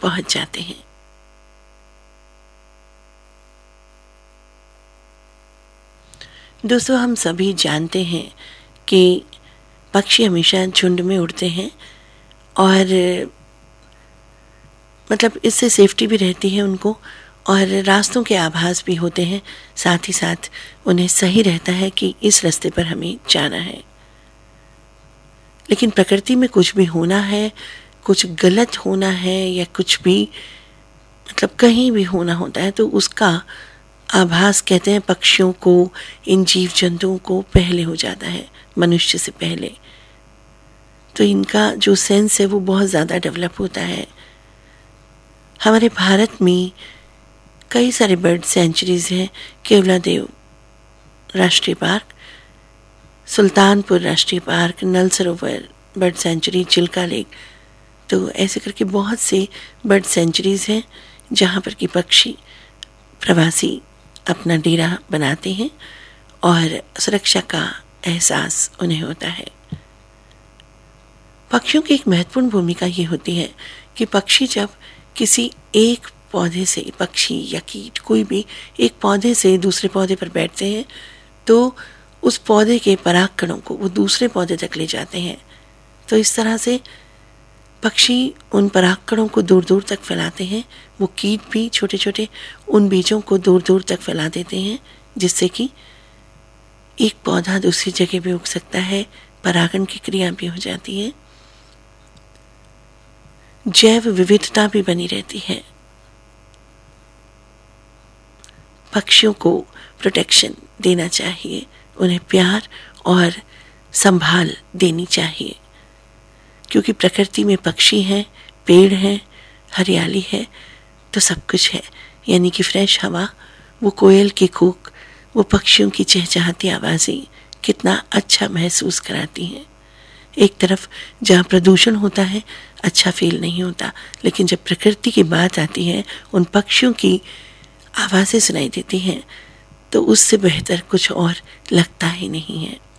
पहुंच जाते हैं। दोस्तों, हम सभी जानते हैं कि पक्षी हमेशा झुंड में उड़ते हैं और मतलब इससे सेफ्टी भी रहती है उनको और रास्तों के आभास भी होते हैं। साथ ही साथ उन्हें सही रहता है कि इस रास्ते पर हमें जाना है। लेकिन प्रकृति में कुछ भी होना है, कुछ गलत होना है या कुछ भी मतलब कहीं भी होना होता है तो उसका आभास कहते हैं पक्षियों को, इन जीव जंतुओं को पहले हो जाता है, मनुष्य से पहले। तो इनका जो सेंस है वो बहुत ज़्यादा डेवलप होता है। हमारे भारत में कई सारे बर्ड सेंचुरीज हैं। केवलादेव राष्ट्रीय पार्क, सुल्तानपुर राष्ट्रीय पार्क, नल सरोवर बर्ड सेंचुरी, चिल्का लेक, तो ऐसे करके बहुत से बर्ड सेंचुरीज हैं जहाँ पर कि पक्षी प्रवासी अपना डेरा बनाते हैं और सुरक्षा का एहसास उन्हें होता है। पक्षियों की एक महत्वपूर्ण भूमिका ये होती है कि पक्षी जब किसी एक पौधे से, पक्षी या कीट कोई भी एक पौधे से दूसरे पौधे पर बैठते हैं तो उस पौधे के पराग कणों को वो दूसरे पौधे तक ले जाते हैं। तो इस तरह से पक्षी उन पराग कणों को दूर दूर तक फैलाते हैं। वो कीट भी छोटे छोटे उन बीजों को दूर दूर तक फैला देते हैं जिससे कि एक पौधा दूसरी जगह भी उग सकता है, परागण की क्रिया भी हो जाती है, जैव विविधता भी बनी रहती है। पक्षियों को प्रोटेक्शन देना चाहिए, उन्हें प्यार और संभाल देनी चाहिए क्योंकि प्रकृति में पक्षी हैं, पेड़ हैं, हरियाली है तो सब कुछ है। यानी कि फ्रेश हवा, वो कोयल की कूक, वो पक्षियों की चहचहाती आवाज़ें कितना अच्छा महसूस कराती हैं। एक तरफ जहाँ प्रदूषण होता है अच्छा फील नहीं होता, लेकिन जब प्रकृति की बात आती है, उन पक्षियों की आवाज़ें सुनाई देती हैं तो उससे बेहतर कुछ और लगता ही नहीं है।